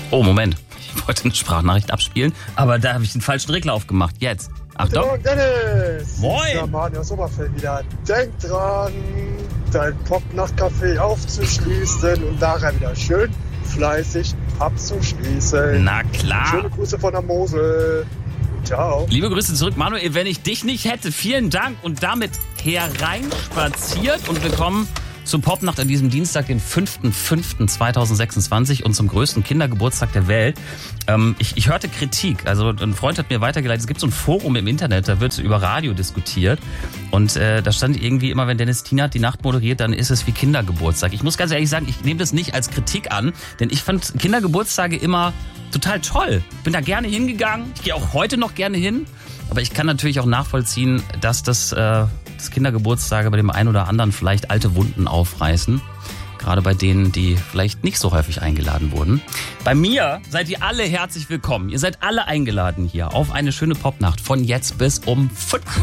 Oh, Moment. Ich wollte eine Sprachnachricht abspielen, aber da habe ich den falschen Regler aufgemacht. Jetzt. Achtung. Guten Morgen, Dennis. Moin. Ja, Manuel aus Oberfeld wieder. Denk dran, dein Pop-Nacht-Café aufzuschließen und nachher wieder schön fleißig abzuschließen. Na klar. Schöne Grüße von der Mosel. Ciao. Liebe Grüße zurück, Manuel. Wenn ich dich nicht hätte, vielen Dank. Und damit hereinspaziert und willkommen zur Popnacht an diesem Dienstag, den 5.5.2026 und zum größten Kindergeburtstag der Welt. Ich hörte Kritik. Also ein Freund hat mir weitergeleitet, es gibt so ein Forum im Internet, da wird über Radio diskutiert. Und da stand irgendwie immer, wenn Dennis Tienert die Nacht moderiert, dann ist es wie Kindergeburtstag. Ich muss ganz ehrlich sagen, ich nehme das nicht als Kritik an, denn ich fand Kindergeburtstage immer total toll. Bin da gerne hingegangen. Ich gehe auch heute noch gerne hin. Aber ich kann natürlich auch nachvollziehen, dass das Kindergeburtstage bei dem einen oder anderen vielleicht alte Wunden aufreißen. Gerade bei denen, die vielleicht nicht so häufig eingeladen wurden. Bei mir seid ihr alle herzlich willkommen. Ihr seid alle eingeladen hier auf eine schöne Popnacht von jetzt bis um 5.